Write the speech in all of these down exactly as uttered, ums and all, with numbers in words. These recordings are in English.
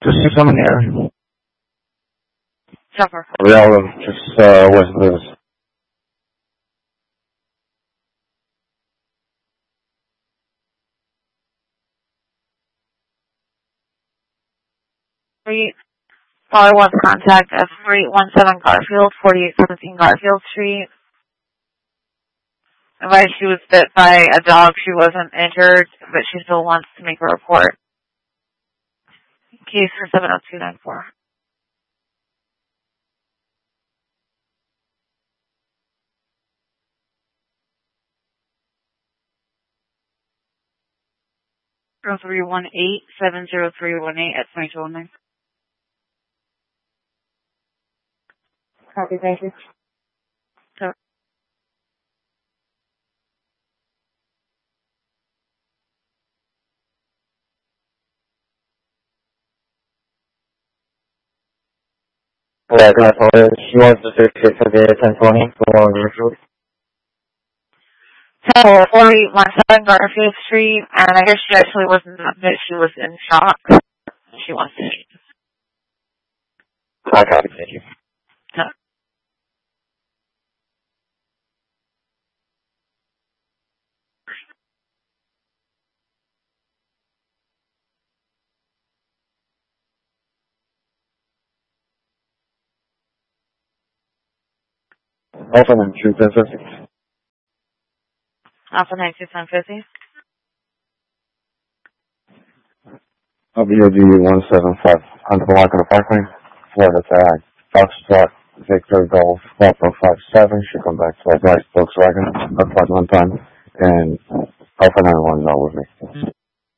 Just see someone there. Suffer. Real, just, uh, west of this. Three, caller wants contact at four eight one seven Garfield, forty-eight seventeen Garfield Street. Advised she was bit by a dog. She wasn't injured, but she still wants to make a report. Case for seven oh two nine four. zero three one eight seven zero three one eight at twenty two oh nine. Copy, thank you. So, Yeah, Garfield, she wants to fix it for the ten twenty, for one Garfield. so four eight one seven Garfield Street, and I guess she actually wasn't bit. She was in shock. She wants to. I copy, thank you. So, Alpha nine two ten fifty. Alpha nine two ten fifty. I'll be O D one seven five. Under the lock of the parkway. Florida tag. Foxtrot. Victor Golf. Papa five seven. Should come back to our right. Volkswagen. Apart one time. And Alpha nine one is not with me.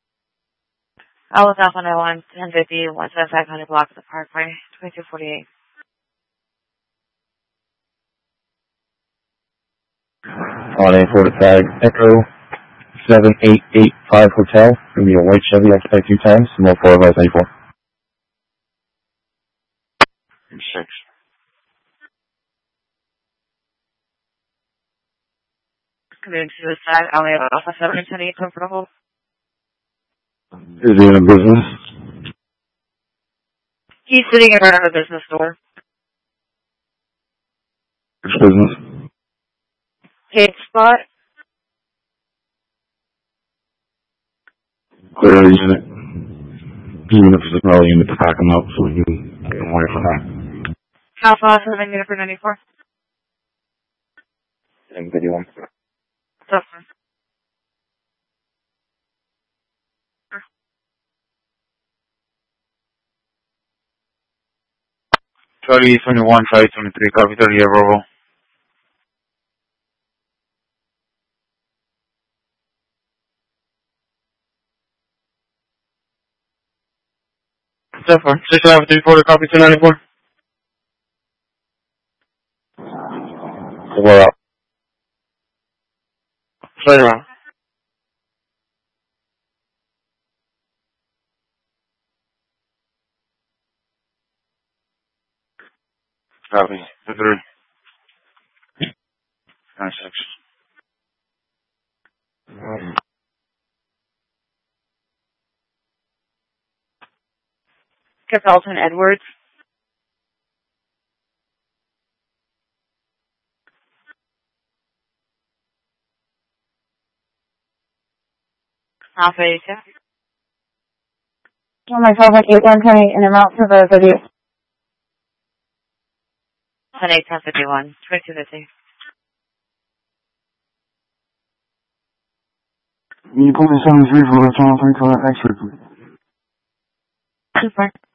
I was Alpha nine one ten fifty one seven five hundred block of the Parkway, twenty two forty eight. On A for the tag. Echo. seven eight eight five Hotel. Gonna be a white Chevy, expect two times. Small four of us, A four. Six. Committing suicide. I only have Alpha seven ten eight comfortable. Is he in a business? He's sitting in front of a business door. Which business? Paid spot. Clear the unit. Even if it's a small unit to pack them up so we can get them away from that. Alpha seven unit for ninety-four. And video one. Suffer. Charlie twenty-one, Charlie twenty-three, copy thirty, Bravo. Suffer. six eleven three forty, copy two ninety-four. We're up. Straight around. Copy. two three. nine six. Consultant Edwards. Alpha eighty-two. On my phone, like eight one twenty in amount for the video. ten eight ten fifty-one. twenty-two fifty. Can you put me seven three for the channel three for that X-ray, please? Super.